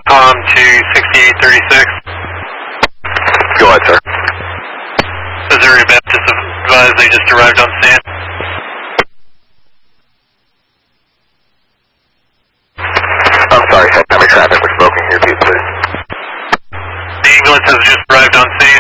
to 6836. Go ahead, sir. Missouri Baptist advised they just arrived on scene. I'm sorry, St. Tommy traffic was broken here, please. The ambulance has just arrived on scene.